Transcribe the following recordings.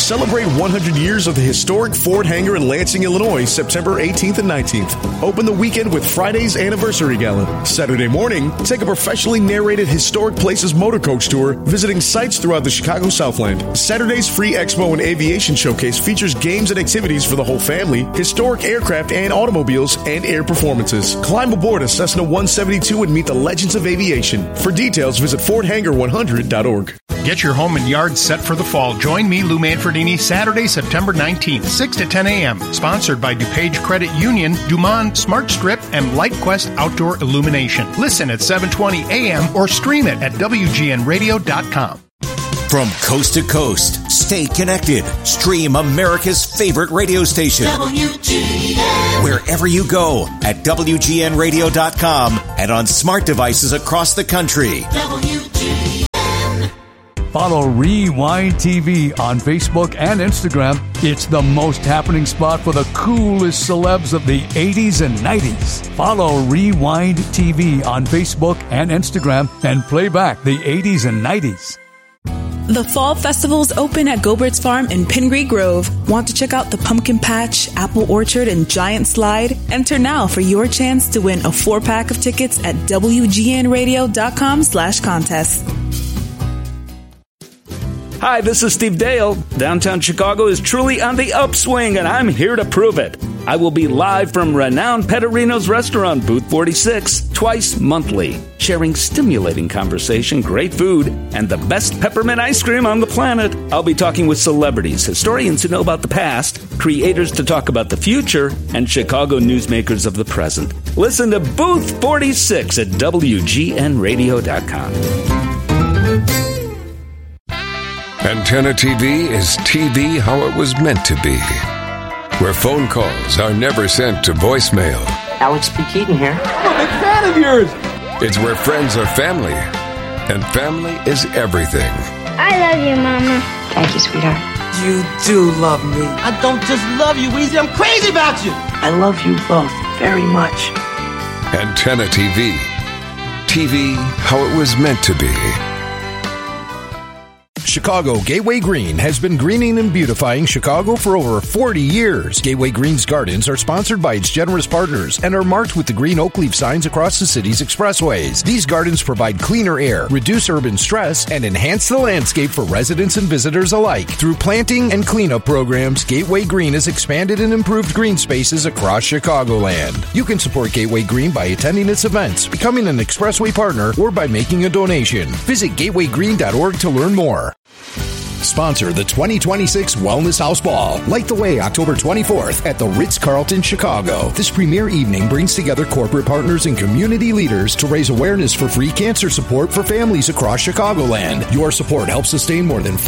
Celebrate 100 years of the historic Ford hangar in Lansing, Illinois, September 18th and 19th. Open the weekend with Friday's Anniversary Gala. Saturday morning, take a professionally narrated Historic Places motor coach tour, visiting sites throughout the Chicago Southland. Saturday's free expo and aviation showcase features games and activities for the whole family, historic aircraft and automobiles, and air performances. Climb aboard a Cessna 172 and meet the legends of aviation. For details, visit FordHangar100.org. Get your home and yard set for the fall. Join me, Lou Manfredini, Saturday, September 19th, 6 to 10 a.m. Sponsored by DuPage Credit Union, Dumont Smart Strip, and LightQuest Outdoor Illumination. Listen at 7:20 a.m. or stream it at WGNradio.com. From coast to coast, stay connected. Stream America's favorite radio station. WGN. Wherever you go at WGNradio.com and on smart devices across the country. WGN. Follow Rewind TV on Facebook and Instagram. It's the most happening spot for the coolest celebs of the 80s and 90s. Follow Rewind TV on Facebook and Instagram and play back the 80s and 90s. The Fall Festival's open at Gobert's Farm in Pingree Grove. Want to check out the Pumpkin Patch, Apple Orchard, and Giant Slide? Enter now for your chance to win a 4-pack of tickets at WGNradio.com/contest. Hi, this is Steve Dale. Downtown Chicago is truly on the upswing, and I'm here to prove it. I will be live from renowned Petterino's restaurant, Booth 46, twice monthly, sharing stimulating conversation, great food, and the best peppermint ice cream on the planet. I'll be talking with celebrities, historians who know about the past, creators to talk about the future, and Chicago newsmakers of the present. Listen to Booth 46 at WGNradio.com. Antenna TV is TV how it was meant to be, where phone calls are never sent to voicemail. Alex P. Keaton here. I'm a big fan of yours. It's where friends are family, and family is everything. I love you, Mama. Thank you, sweetheart. You do love me. I don't just love you, Weezy. I'm crazy about you. I love you both very much. Antenna TV. TV how it was meant to be. Chicago Gateway Green has been greening and beautifying Chicago for over 40 years. Gateway Green's gardens are sponsored by its generous partners and are marked with the green oak leaf signs across the city's expressways. These gardens provide cleaner air, reduce urban stress, and enhance the landscape for residents and visitors alike. Through planting and cleanup programs, Gateway Green has expanded and improved green spaces across Chicagoland. You can support Gateway Green by attending its events, becoming an expressway partner, or by making a donation. Visit gatewaygreen.org to learn more. Sponsor the 2026 Wellness House Ball. Light the way October 24th at the Ritz-Carlton, Chicago. This premier evening brings together corporate partners and community leaders to raise awareness for free cancer support for families across Chicagoland. Your support helps sustain more than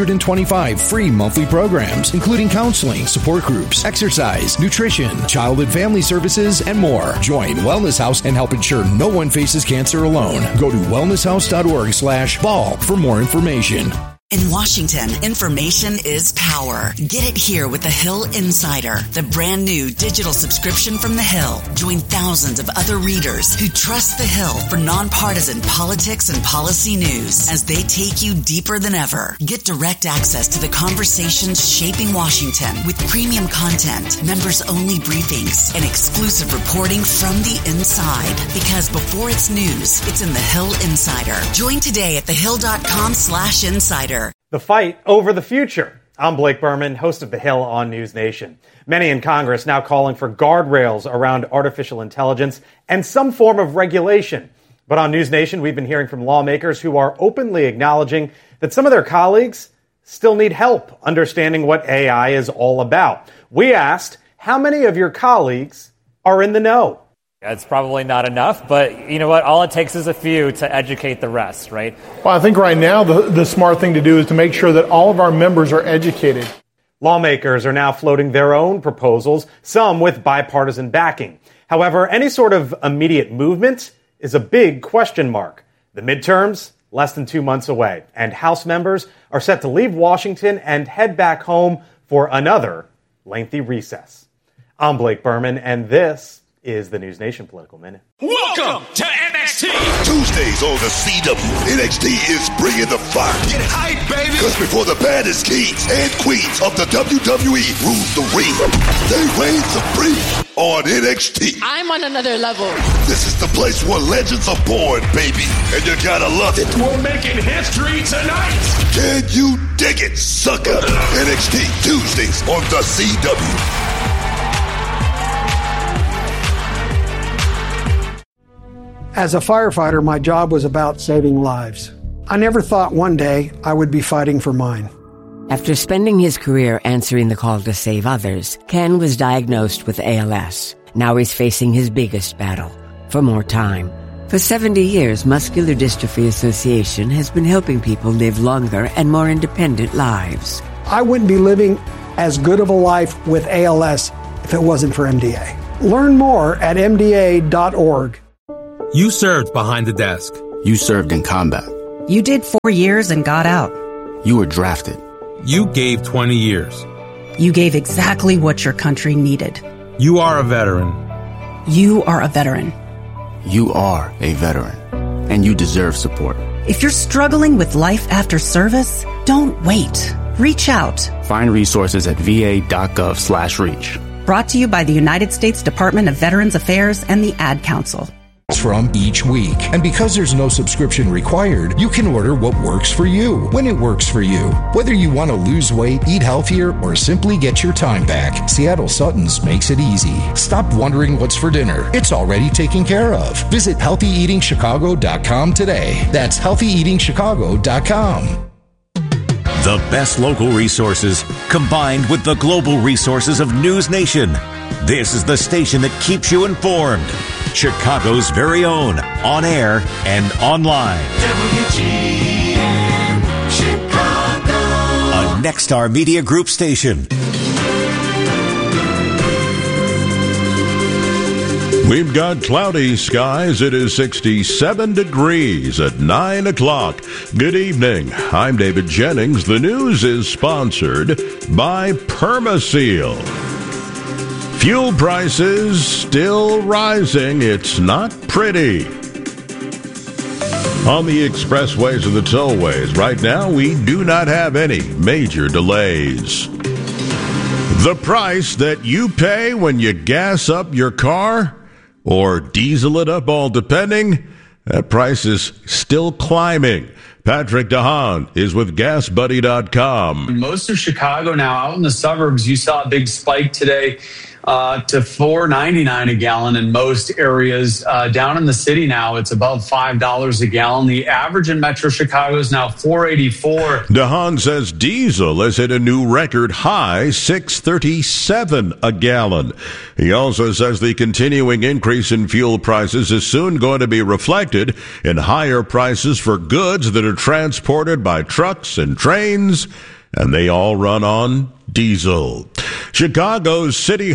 525 free monthly programs, including counseling, support groups, exercise, nutrition, child and family services, and more. Join Wellness House and help ensure no one faces cancer alone. Go to wellnesshouse.org/ball for more information. In Washington, information is power. Get it here with the Hill Insider, the brand new digital subscription from the Hill. Join thousands of other readers who trust the Hill for nonpartisan politics and policy news as they take you deeper than ever. Get direct access to the conversations shaping Washington with premium content, members-only briefings, and exclusive reporting from the inside. Because before it's news, it's in the Hill Insider. Join today at thehill.com/insider. The fight over the future. I'm Blake Berman, host of The Hill on News Nation. Many in Congress now calling for guardrails around artificial intelligence and some form of regulation. But on News Nation, we've been hearing from lawmakers who are openly acknowledging that some of their colleagues still need help understanding what AI is all about. We asked, how many of your colleagues are in the know? It's probably not enough, but you know what? All it takes is a few to educate the rest, right? Well, I think right now the smart thing to do is to make sure that all of our members are educated. Lawmakers are now floating their own proposals, some with bipartisan backing. However, any sort of immediate movement is a big question mark. The midterms, less than 2 months away, and House members are set to leave Washington and head back home for another lengthy recess. I'm Blake Berman, and this is the News Nation Political Minute. Welcome to NXT. Tuesdays on the CW, NXT is bringing the fire. Get hype, baby. Because before the baddest kings and queens of the WWE rule the ring, they reign supreme on NXT. I'm on another level. This is the place where legends are born, baby. And you gotta love it. We're making history tonight. Can you dig it, sucker? NXT Tuesdays on the CW. As a firefighter, my job was about saving lives. I never thought one day I would be fighting for mine. After spending his career answering the call to save others, Ken was diagnosed with ALS. Now he's facing his biggest battle, for more time. For 70 years, Muscular Dystrophy Association has been helping people live longer and more independent lives. I wouldn't be living as good of a life with ALS if it wasn't for MDA. Learn more at MDA.org. You served behind the desk. You served in combat. You did 4 years and got out. You were drafted. You gave 20 years. You gave exactly what your country needed. You are a veteran. You are a veteran. You are a veteran, and you deserve support. If you're struggling with life after service, don't wait. Reach out. Find resources at va.gov/reach. Brought to you by the United States Department of Veterans Affairs and the Ad Council. From each week. And because there's no subscription required, you can order what works for you, when it works for you. Whether you want to lose weight, eat healthier, or simply get your time back, Seattle Sutton's makes it easy. Stop wondering what's for dinner. It's already taken care of. Visit HealthyEatingChicago.com today. That's HealthyEatingChicago.com. The best local resources combined with the global resources of News Nation. This is the station that keeps you informed. Chicago's very own, on air and online. WGN Chicago. A Nexstar Media Group station. We've got cloudy skies. It is 67 degrees at 9 o'clock. Good evening. I'm David Jennings. The news is sponsored by Permaseal. Fuel prices still rising. It's not pretty. On the expressways and the tollways, right now we do not have any major delays. The price that you pay when you gas up your car or diesel it up, all depending, that price is still climbing. Patrick DeHaan is with GasBuddy.com. Most of Chicago now, out in the suburbs, you saw a big spike today to $4.99 a gallon in most areas. Down in the city now, it's above $5 a gallon. The average in Metro Chicago is now $4.84. DeHaan says diesel has hit a new record high, $6.37 a gallon. He also says the continuing increase in fuel prices is soon going to be reflected in higher prices for goods that are transported by trucks and trains, and they all run on diesel. Chicago's City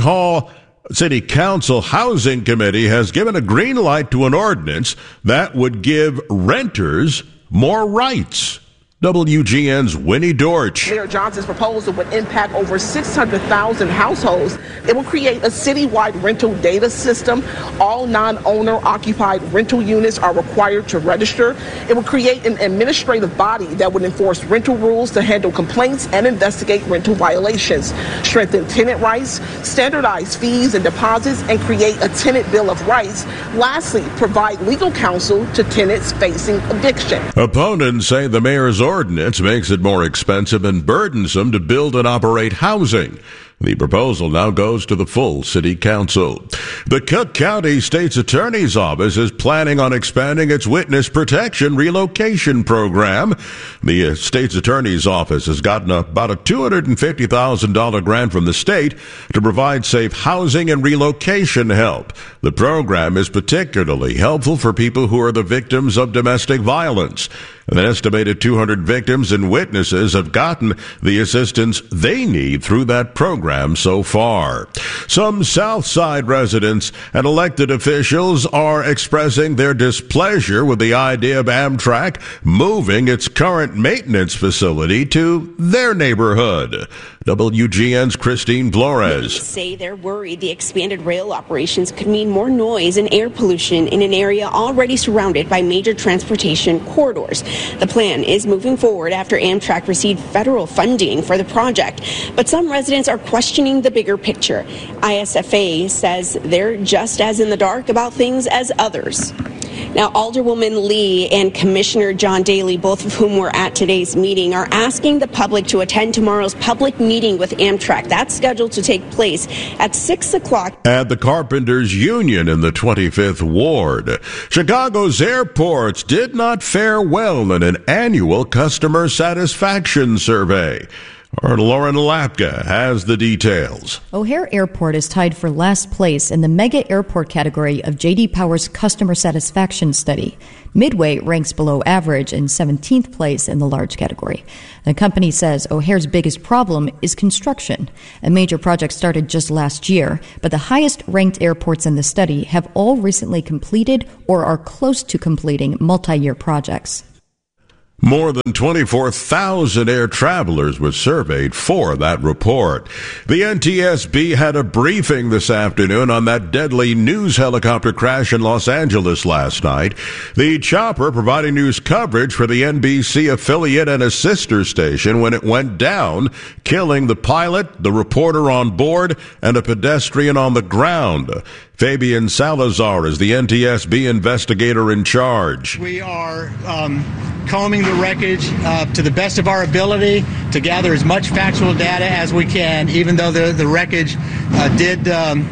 Council Housing Committee has given a green light to an ordinance that would give renters more rights. WGN's Winnie Dortch. Mayor Johnson's proposal would impact over 600,000 households. It will create a citywide rental data system. All non-owner occupied rental units are required to register. It will create an administrative body that would enforce rental rules to handle complaints and investigate rental violations, strengthen tenant rights, standardize fees and deposits, and create a tenant bill of rights. Lastly, provide legal counsel to tenants facing eviction. Opponents say the mayor's ordinance makes it more expensive and burdensome to build and operate housing. The proposal now goes to the full city council. The Cook County State's Attorney's Office is planning on expanding its witness protection relocation program. The state's attorney's office has gotten about a $250,000 grant from the state to provide safe housing and relocation help. The program is particularly helpful for people who are the victims of domestic violence. An estimated 200 victims and witnesses have gotten the assistance they need through that program program so far. Some Southside residents and elected officials are expressing their displeasure with the idea of Amtrak moving its current maintenance facility to their neighborhood. WGN's Christine Flores. Say they're worried the expanded rail operations could mean more noise and air pollution in an area already surrounded by major transportation corridors. The plan is moving forward after Amtrak received federal funding for the project, but some residents are questioning the bigger picture. ISFA says they're just as in the dark about things as others. Now, Alderwoman Lee and Commissioner John Daly, both of whom were at today's meeting, are asking the public to attend tomorrow's public meeting with Amtrak. That's scheduled to take place at 6 o'clock. At the Carpenters Union in the 25th Ward, Chicago's airports did not fare well in an annual customer satisfaction survey. Our Lauren Lapka has the details. O'Hare Airport is tied for last place in the mega airport category of J.D. Power's customer satisfaction study. Midway ranks below average in 17th place in the large category. The company says O'Hare's biggest problem is construction. A major project started just last year, but the highest ranked airports in the study have all recently completed or are close to completing multi-year projects. More than 24,000 air travelers were surveyed for that report. The NTSB had a briefing this afternoon on that deadly news helicopter crash in Los Angeles last night. The chopper providing news coverage for the NBC affiliate and a sister station when it went down, killing the pilot, the reporter on board, and a pedestrian on the ground. Fabian Salazar is the NTSB investigator in charge. We are combing the wreckage to the best of our ability to gather as much factual data as we can, even though the wreckage did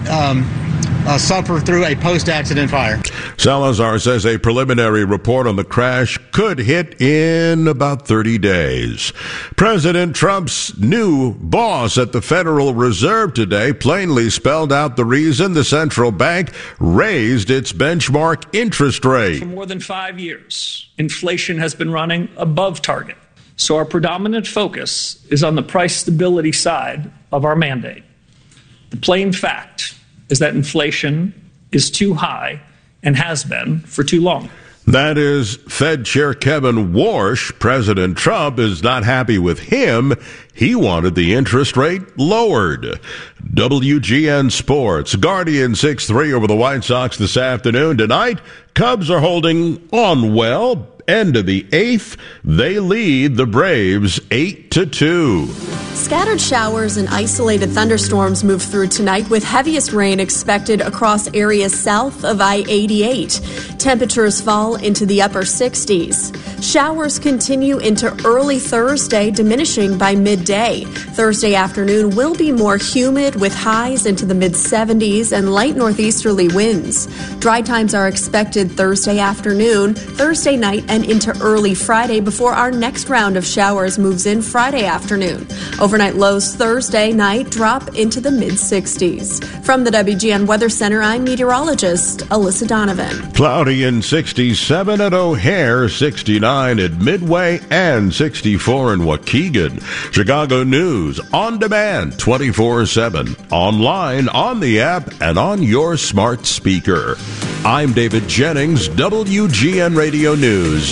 suffer through a post-accident fire. Salazar says a preliminary report on the crash could hit in about 30 days. President Trump's new boss at the Federal Reserve today plainly spelled out the reason the central bank raised its benchmark interest rate. For more than 5 years, inflation has been running above target. So our predominant focus is on the price stability side of our mandate. The plain fact is that inflation is too high and has been for too long. That is Fed Chair Kevin Warsh. President Trump is not happy with him. He wanted the interest rate lowered. WGN Sports. Guardians 6-3 over the White Sox this afternoon. Tonight, Cubs are holding on well. End of the eighth, they lead the Braves 8-2. Scattered showers and isolated thunderstorms move through tonight with heaviest rain expected across areas south of I-88. Temperatures fall into the upper 60s. Showers continue into early Thursday, diminishing by midday. Thursday afternoon will be more humid with highs into the mid-70s and light northeasterly winds. Dry times are expected Thursday afternoon, Thursday night, and into early Friday before our next round of showers moves in Friday afternoon. Overnight lows Thursday night drop into the mid-60s. From the WGN Weather Center, I'm meteorologist Alyssa Donovan. Cloudy and 67 at O'Hare, 69 at Midway, and 64 in Waukegan. Chicago News on demand 24/7, online, on the app, and on your smart speaker. I'm David Jennings, WGN Radio News.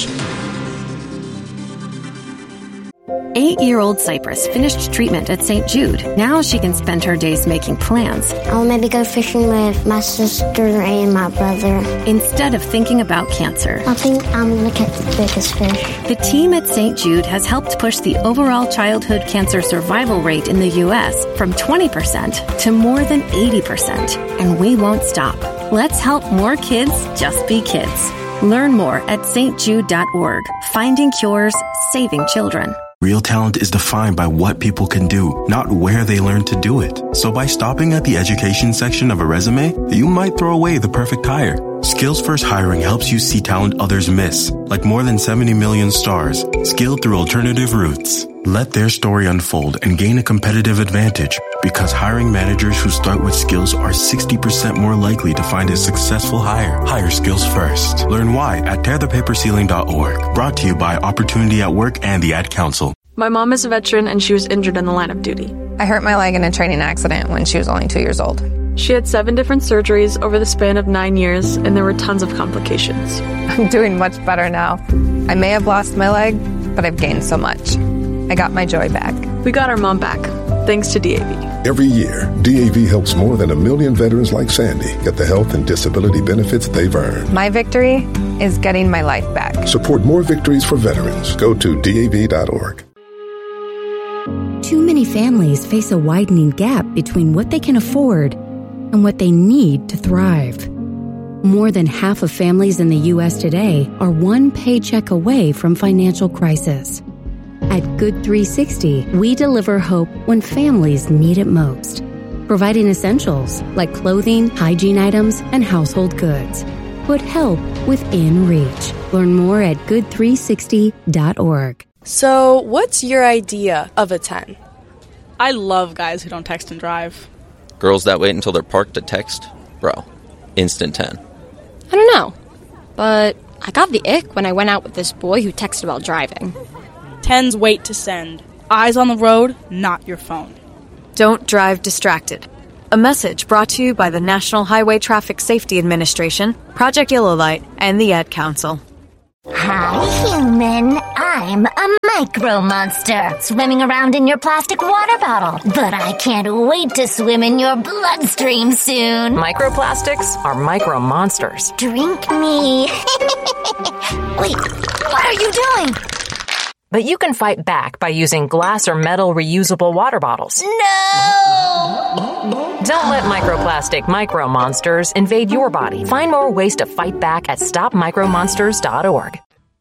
8-year-old Cypress finished treatment at St. Jude. Now she can spend her days making plans. I'll maybe go fishing with my sister and my brother. Instead of thinking about cancer. I think I'm going to catch the biggest fish. The team at St. Jude has helped push the overall childhood cancer survival rate in the U.S. from 20% to more than 80%. And we won't stop. Let's help more kids just be kids. Learn more at stjude.org. Finding cures, saving children. Real talent is defined by what people can do, not where they learn to do it. So by stopping at the education section of a resume, you might throw away the perfect hire. Skills First Hiring helps you see talent others miss, like more than 70 million stars, skilled through alternative routes. Let their story unfold and gain a competitive advantage, because hiring managers who start with skills are 60% more likely to find a successful hire. Hire skills first. Learn why at tearthepaperceiling.org. Brought to you by Opportunity at Work and the Ad Council. My mom is a veteran and she was injured in the line of duty. I hurt my leg in a training accident when she was only 2 years old. She had 7 different surgeries over the span of 9 years, and there were tons of complications. I'm doing much better now. I may have lost my leg, but I've gained so much. I got my joy back. We got our mom back, thanks to DAV. Every year, DAV helps more than 1 million veterans like Sandy get the health and disability benefits they've earned. My victory is getting my life back. Support more victories for veterans. Go to DAV.org. Too many families face a widening gap between what they can afford and what they need to thrive. More than half of families in the U.S. today are one paycheck away from financial crisis. At Good 360, we deliver hope when families need it most, providing essentials like clothing, hygiene items, and household goods. Put help within reach. Learn more at good360.org. So, what's your idea of a 10? I love guys who don't text and drive. Girls that wait until they're parked to text? Bro, instant 10. I don't know, but I got the ick when I went out with this boy who texted while driving. 10s wait to send. Eyes on the road, not your phone. Don't drive distracted. A message brought to you by the National Highway Traffic Safety Administration, Project Yellow Light, and the Ad Council. Hi, human. I'm a micro monster, swimming around in your plastic water bottle. But I can't wait to swim in your bloodstream soon. Microplastics are micro monsters. Drink me. Wait, what are you doing? But you can fight back by using glass or metal reusable water bottles. No! Don't let microplastic micro monsters invade your body. Find more ways to fight back at stopmicromonsters.org.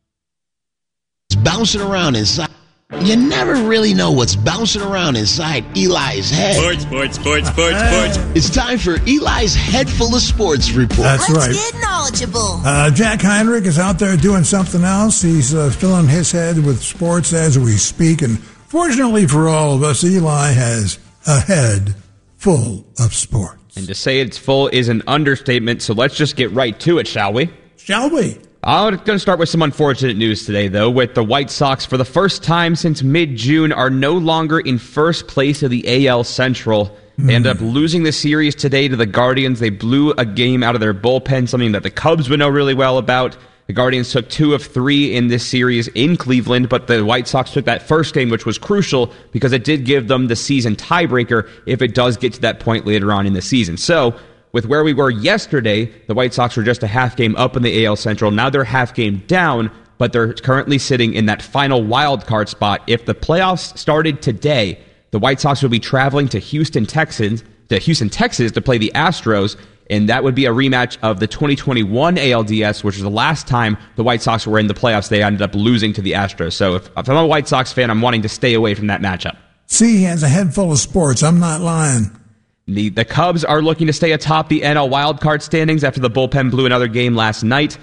It's bouncing around inside. You never really know what's bouncing around inside Eli's head. Sports. It's time for Eli's Head Full of Sports report. That's right. Let's get knowledgeable. Jack Heinrich is out there doing something else. He's filling his head with sports as we speak. And fortunately for all of us, Eli has a head full of sports. And to say it's full is an understatement, so let's just get right to it, shall we? Shall we? I'm going to start with some unfortunate news today, though, with the White Sox, for the first time since mid-June, are no longer in first place of the AL Central. They ended up losing the series today to the Guardians. They blew a game out of their bullpen, something that the Cubs would know really well about. The Guardians took 2 of 3 in this series in Cleveland, but the White Sox took that first game, which was crucial because it did give them the season tiebreaker if it does get to that point later on in the season. So, with where we were yesterday, the White Sox were just a half game up in the AL Central. Now they're half game down, but they're currently sitting in that final wild card spot. If the playoffs started today, the White Sox would be traveling to Houston, Texas to play the Astros, and that would be a rematch of the 2021 ALDS, which was the last time the White Sox were in the playoffs. They ended up losing to the Astros. So if I'm a White Sox fan, I'm wanting to stay away from that matchup. See, he has a head full of sports. I'm not lying. The Cubs are looking to stay atop the NL wildcard standings after the bullpen blew another game last night.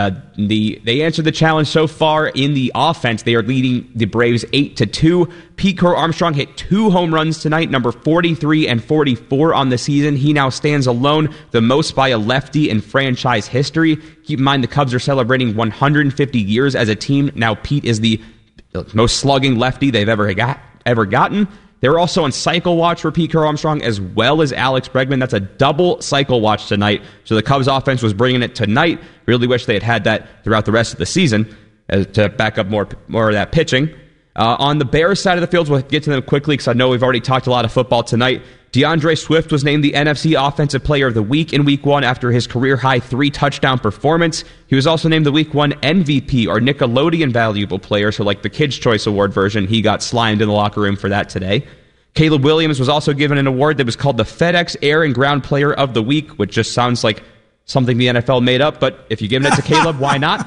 They answered the challenge so far in the offense. They are leading the Braves 8-2. Pete Crow Armstrong hit 2 home runs tonight, number 43 and 44 on the season. He now stands alone, the most by a lefty in franchise history. Keep in mind the Cubs are celebrating 150 years as a team. Now Pete is the most slugging lefty they've ever gotten. They're also on cycle watch for Pete Crow Armstrong as well as Alex Bregman. That's a double cycle watch tonight. So the Cubs offense was bringing it tonight. Really wish they had that throughout the rest of the season to back up more of that pitching. On the Bears side of the field, we'll get to them quickly because I know we've already talked a lot of football tonight. DeAndre Swift was named the NFC Offensive Player of the Week in Week 1 after his career-high 3-touchdown performance. He was also named the Week 1 MVP, or Nickelodeon Valuable Player, so like the Kids' Choice Award version. He got slimed in the locker room for that today. Caleb Williams was also given an award that was called the FedEx Air and Ground Player of the Week, which just sounds like something the NFL made up, but if you're giving it to Caleb, why not?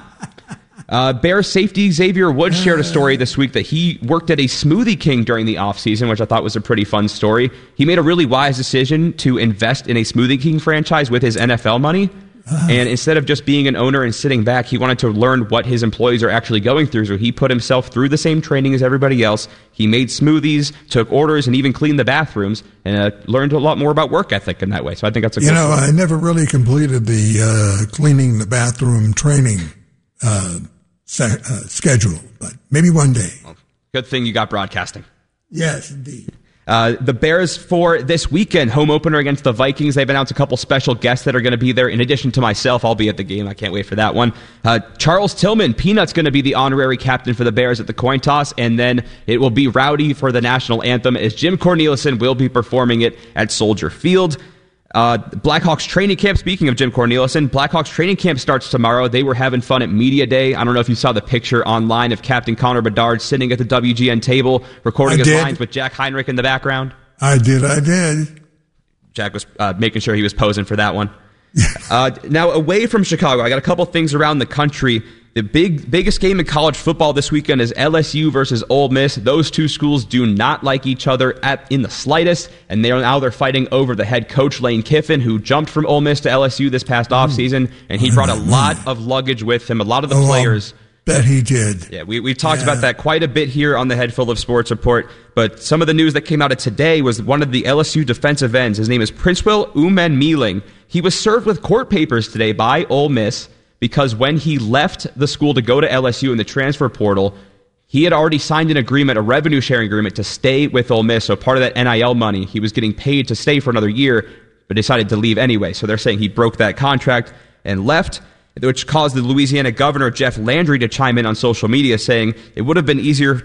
Bears safety Xavier Woods shared a story this week that he worked at a Smoothie King during the offseason, which I thought was a pretty fun story. He made a really wise decision to invest in a Smoothie King franchise with his NFL money. And instead of just being an owner and sitting back, he wanted to learn what his employees are actually going through. So he put himself through the same training as everybody else. He made smoothies, took orders, and even cleaned the bathrooms, and learned a lot more about work ethic in that way. So I think that's a good story. I never really completed the cleaning the bathroom training schedule, but maybe one day. Good thing you got broadcasting. Yes, indeed. The Bears for this weekend, home opener against the Vikings. They've announced a couple special guests that are going to be there. In addition to myself, I'll be at the game. I can't wait for that one. Charles Tillman, Peanut's going to be the honorary captain for the Bears at the coin toss. And then it will be Rowdy for the national anthem, as Jim Cornelison will be performing it at Soldier Field. Blackhawks training camp, speaking of Jim Cornelison, Blackhawks training camp starts tomorrow. They were having fun at Media Day. I don't know if you saw the picture online of Captain Connor Bedard sitting at the WGN table, recording his lines with Jack Heinrich in the background. I did. Jack was making sure he was posing for that one. Now, away from Chicago, I got a couple things around the country. The biggest game in college football this weekend is LSU versus Ole Miss. Those two schools do not like each other in the slightest, and they're fighting over the head coach, Lane Kiffin, who jumped from Ole Miss to LSU this past offseason, and he brought a lot of luggage with him, a lot of the players. Bet he did. Yeah, we've talked about that quite a bit here on the Head Full of Sports Report, but some of the news that came out of today was one of the LSU defensive ends. His name is Princewell Umen-Mealing. He was served with court papers today by Ole Miss because when he left the school to go to LSU in the transfer portal, he had already signed an agreement, a revenue sharing agreement, to stay with Ole Miss. So part of that NIL money, he was getting paid to stay for another year, but decided to leave anyway. So they're saying he broke that contract and left, which caused the Louisiana governor, Jeff Landry, to chime in on social media saying it would have been easier